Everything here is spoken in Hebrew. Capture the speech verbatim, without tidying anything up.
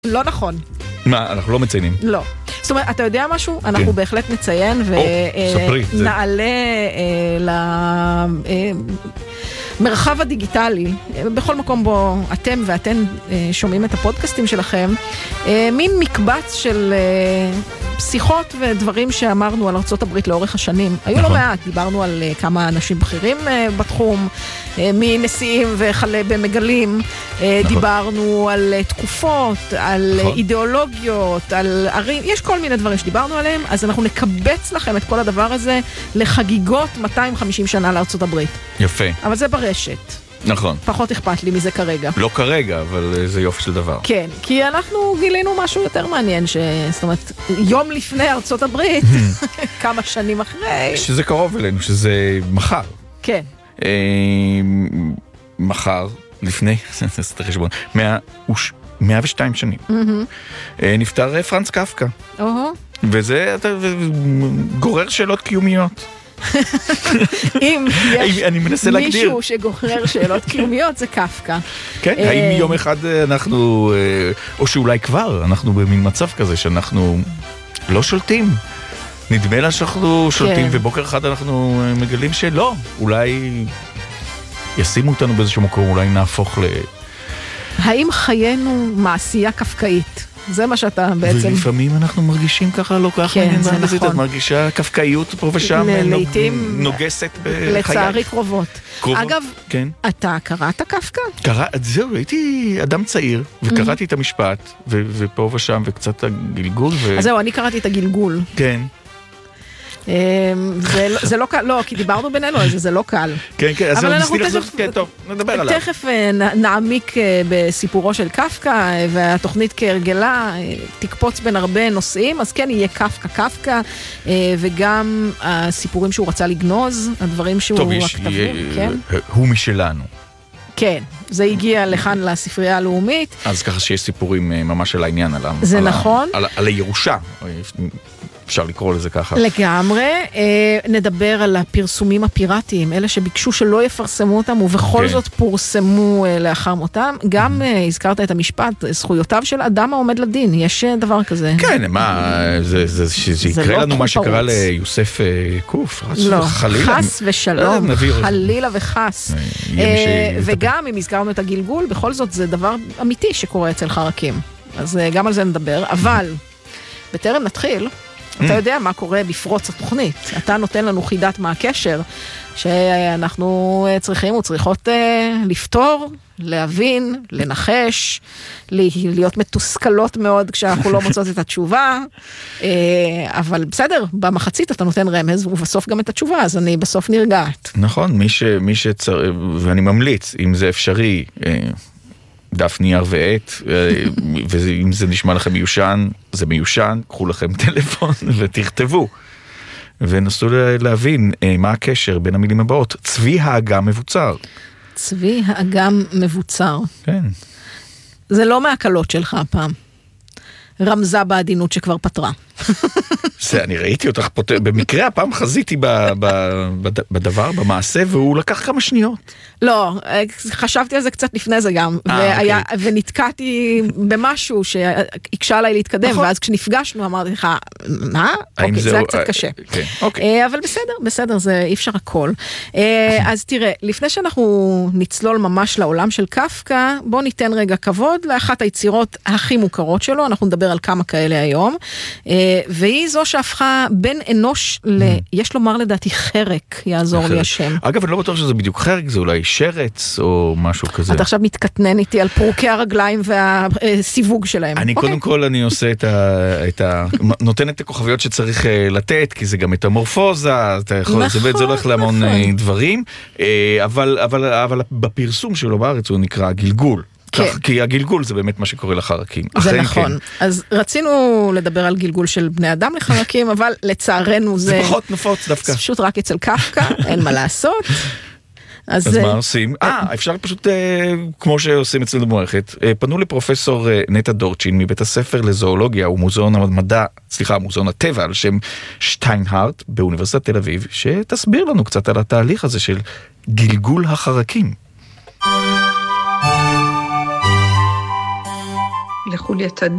לא נכון. מה, אנחנו לא מציינים? לא. זאת אומרת, אתה יודע משהו? אנחנו בהחלט נציין ונעלה למרחב הדיגיטלי, בכל מקום בו אתם ואתן שומעים את הפודקאסטים שלכם, מין מקבץ של שיחות ודברים שאמרנו על ארצות הברית לאורך השנים. היו לא מעט, דיברנו על כמה אנשים בכירים בתחום, מנשיאים וכלה במגלים, דיברנו על תקופות, על אידיאולוגיות, על ערים, יש כל מיני דברים שדיברנו עליהם, אז אנחנו נקבץ לכם את כל הדבר הזה לחגיגות מאתיים וחמישים שנה לארצות הברית. יפה. אבל זה ברשת. נכון. פחות אכפת לי מזה כרגע. לא כרגע, אבל זה יופי של דבר. כן, כי אנחנו גילינו משהו יותר מעניין, ש... זאת אומרת, יום לפני ארצות הברית, כמה שנים אחרי. שזה קרוב אלינו, שזה מחר. כן. מחר, לפני, זה חשבון, מאה ושתיים שנים. נפטר פרנץ קפקא. וזה גורר שאלות קיומיות. אם יש אני מנסה להגדיר. מישהו שגורר שאלות קיומיות, זה קפקא. כן, האם יום אחד אנחנו, או שאולי כבר, אנחנו במין מצב כזה שאנחנו לא שולטים. נדמה לה שאנחנו שולטים, ובוקר אחד אנחנו מגלים שלא. אולי ישימו אותנו באיזשהו מקום, אולי נהפוך ל... האם חיינו מעשייה קפקאית? זה מה שאתה בעצם... ולפעמים אנחנו מרגישים ככה לא ככה. כן, זה נכון. את מרגישה קפקאיות פה ושם, לעתים נוגסת בחיי. לצערי קרובות. קרובות. אגב, אתה קראת קפקא? קרא, זהו, הייתי אדם צעיר, וקראתי את המשפט, ופה ושם, וקצת הגלגול. אז זהו, אני קראתי את הגלגול. כן. זה לא קל, לא, כי דיברנו בינינו על זה, זה לא קל. כן, כן, אז אנחנו תכף, טוב, נדבר עליו. תכף נעמיק בסיפורו של קפקא, והתוכנית כהרגלה תקפוץ בין הרבה נושאים, אז כן, יהיה קפקא, קפקא, וגם הסיפורים שהוא רצה לגנוז, הדברים שהוא הכתבים, כן? הוא משלנו. כן, זה הגיע לכאן לספרייה הלאומית. אז ככה שיש סיפורים ממש על העניין, זה נכון. על הירושה. אפשר לקרוא לזה ככה. לגמרי. אה, נדבר על הפרסומים הפיראטיים, אלה שביקשו שלא יפרסמו אותם, ובכל כן. זאת פורסמו אה, לאחר מותם. גם אה, הזכרת את המשפט, זכויותיו של אדם העומד לדין. יש אה, דבר כזה. כן, מה, זה, זה, זה, זה יקרה לא לנו מה שקרה פרוץ. ליוסף אה, קוף. לא, חלילה, חס ושלום, חלילה וחס. אה, וגם אם הזכרנו את הגלגול, בכל זאת זה דבר אמיתי שקורה אצל חרקים. אז אה, גם על זה נדבר. אבל, בטרם נתחיל, אתה יודע מה קורה בפרוץ התוכנית. אתה נותן לנו חידת מה הקשר שאנחנו צריכים וצריכות לפתור, להבין, לנחש, להיות מתוסכלות מאוד כשאנחנו לא מוצאות את התשובה. אבל בסדר, במחצית אתה נותן רמז ובסוף גם את התשובה, אז אני בסוף נרגעת. נכון, מי ש, מי שצר... ואני ממליץ, אם זה אפשרי, דף נייר ועט, ואם זה נשמע לכם מיושן, זה מיושן, קחו לכם טלפון ותכתבו. ונסו להבין מה הקשר בין המילים הבאות. צבי האגם מבוצר. צבי האגם מבוצר. כן. זה לא מהקלות שלך הפעם. רמזה בעדינות שכבר פתרה. זה, אני ראיתי אותך פה, במקרה הפעם חזיתי בדבר, במעשה, והוא לקח כמה שניות. לא, חשבתי על זה קצת לפני זה גם, ונתקעתי במשהו שהקשה עליי להתקדם, ואז כשנפגשנו אמרתי לך, מה? אוקיי, זה היה קצת קשה. אבל בסדר, בסדר, זה אי אפשר הכל. אז תראה, לפני שאנחנו נצלול ממש לעולם של קפקא, בוא ניתן רגע כבוד לאחת היצירות הכי מוכרות שלו, אנחנו נדבר על כמה כאלה היום, והיא זו שהפכה בין אנוש ל... יש לומר לדעתי חרק, יעזור לי השם. אגב, אני לא בטוח שזה בדיוק חרק, זה אולי שרץ או משהו כזה. אתה עכשיו מתקטנן איתי על פרוקי הרגליים והסיווג שלהם. אני קודם כל, אני עושה את ה... נותן את הכוכביות שצריך לתת, כי זה גם מטמורפוזה, זה הולך להמון דברים, אבל בפרסום שלו בארץ הוא נקרא גלגול. כן. כי הגלגול זה באמת מה שקורה לחרקים. זה נכון. כן. אז רצינו לדבר על גלגול של בני אדם לחרקים, אבל לצערנו זה... זה פחות נפוץ דווקא. זה פשוט רק אצל קפקא, אין מה לעשות. אז, אז מה עושים? אה, אפשר פשוט, כמו שעושים אצלנו במערכת, פנו לפרופסור נטע דורצ'ין מבית הספר לזואולוגיה ומוזיאון המדע, סליחה, מוזיאון הטבע על שם שטיינהארט באוניברסיטת תל אביב, שתסביר לנו קצת על התהליך הזה של גלגול החרקים. לחולייתנים.